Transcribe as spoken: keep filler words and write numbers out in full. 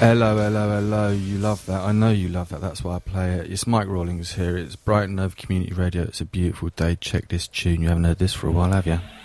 Hello, hello, hello. You love that. I know you love that. That's why I play it. It's Mike Rawlings here. It's Brighton Over Community Radio. It's a beautiful day. Check this tune. You haven't heard this for a while, have you?